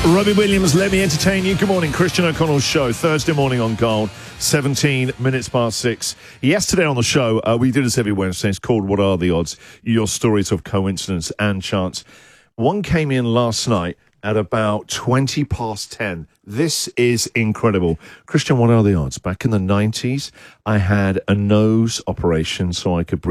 Robbie Williams, let me entertain you. Good morning, Christian O'Connell's show, Thursday morning on Gold, 17 minutes past 6. Yesterday on the show, we do this every Wednesday. It's called What Are the Odds? Your stories of coincidence and chance. One came in last night at about 20 past 10. This is incredible. Christian, what are the odds? Back in the 90s, I had a nose operation so I could breathe.